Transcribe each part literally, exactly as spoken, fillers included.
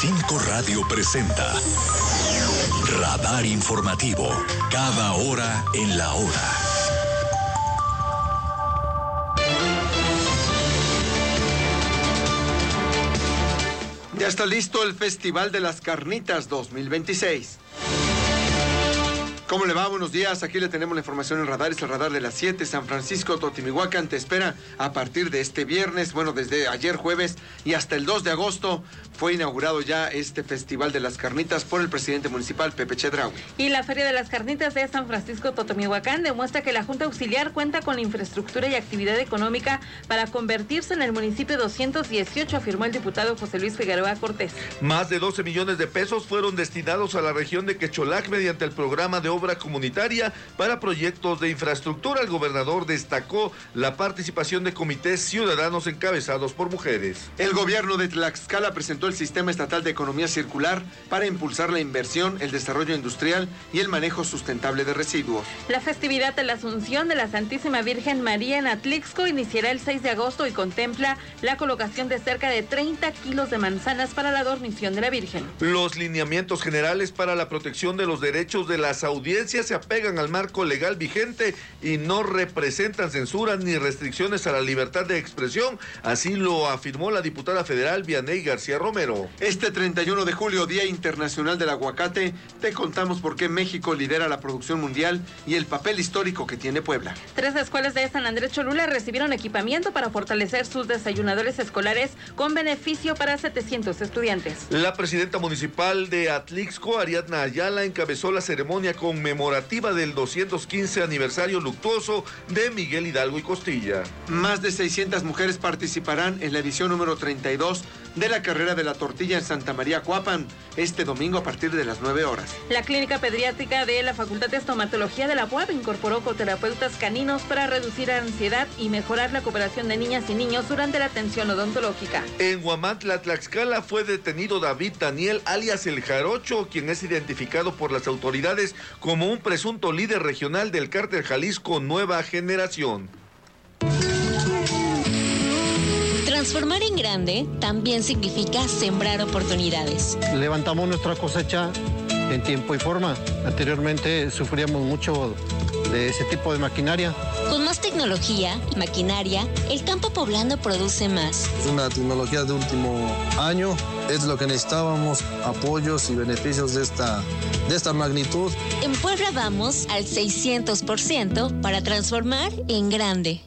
Cinco Radio presenta Radar Informativo, cada hora en la hora. Ya está listo el Festival de las Carnitas dos mil veintiséis. ¿Cómo le va? Buenos días. Aquí le tenemos la información en Radar. Es el Radar de las siete. San Francisco Totimihuacán te espera a partir de este viernes. Bueno, desde ayer jueves y hasta el dos de agosto fue inaugurado ya este Festival de las Carnitas por el presidente municipal, Pepe Chedraui. Y la Feria de las Carnitas de San Francisco Totimihuacán demuestra que la Junta Auxiliar cuenta con la infraestructura y actividad económica para convertirse en el municipio doscientos dieciocho, afirmó el diputado José Luis Figueroa Cortés. Más de doce millones de pesos fueron destinados a la región de Quecholac mediante el programa de obra comunitaria para proyectos de infraestructura. El gobernador destacó la participación de comités ciudadanos encabezados por mujeres. El gobierno de Tlaxcala presentó el Sistema Estatal de Economía Circular para impulsar la inversión, el desarrollo industrial y el manejo sustentable de residuos. La festividad de la Asunción de la Santísima Virgen María en Atlixco iniciará el seis de agosto y contempla la colocación de cerca de treinta kilos de manzanas para la dormición de la Virgen. Los lineamientos generales para la protección de los derechos de las audiencias se apegan al marco legal vigente y no representan censuras ni restricciones a la libertad de expresión. Así lo afirmó la diputada federal Vianey García Romero. Este treinta y uno de julio, Día Internacional del Aguacate, te contamos por qué México lidera la producción mundial y el papel histórico que tiene Puebla. Tres escuelas de San Andrés Cholula recibieron equipamiento para fortalecer sus desayunadores escolares con beneficio para setecientos estudiantes. La presidenta municipal de Atlixco, Ariadna Ayala, encabezó la ceremonia conmemorativa del doscientos quince aniversario luctuoso de Miguel Hidalgo y Costilla. Más de seiscientas mujeres participarán en la edición número treinta y dos de la carrera de la tortilla en Santa María Cuapan, este domingo a partir de las nueve horas. La clínica pediátrica de la Facultad de Estomatología de la U A B incorporó coterapeutas caninos para reducir la ansiedad y mejorar la cooperación de niñas y niños durante la atención odontológica. En Huamantla, Tlaxcala, fue detenido David Daniel, alias El Jarocho, quien es identificado por las autoridades como un presunto líder regional del cártel Jalisco Nueva Generación. Transformar en grande también significa sembrar oportunidades. Levantamos nuestra cosecha en tiempo y forma. Anteriormente sufríamos mucho de ese tipo de maquinaria. Con más tecnología y maquinaria, el campo poblano produce más. Es una tecnología de último año, es lo que necesitábamos, apoyos y beneficios de esta, de esta magnitud. En Puebla vamos al seiscientos por ciento para transformar en grande.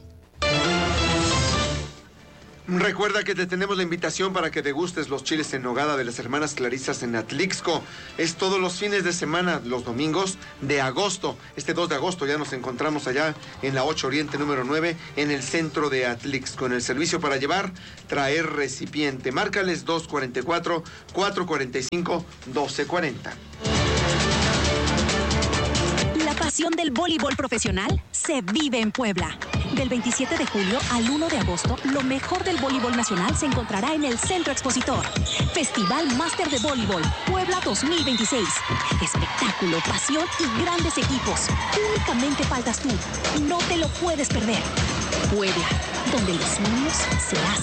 Recuerda que te tenemos la invitación para que degustes los chiles en nogada de las hermanas Clarisas en Atlixco. Es todos los fines de semana, los domingos de agosto. Este dos de agosto ya nos encontramos allá en la ocho Oriente número nueve, en el centro de Atlixco. En el servicio para llevar, traer recipiente. Márcales dos cuatro cuatro, cuatro cuatro cinco, uno dos cuatro cero. La pasión del voleibol profesional se vive en Puebla. Del veintisiete de julio al uno de agosto, lo mejor del voleibol nacional se encontrará en el Centro Expositor. Festival Máster de Voleibol Puebla dos mil veintiséis. Espectáculo, pasión y grandes equipos. Únicamente faltas tú. No te lo puedes perder. Puebla, donde los niños se hacen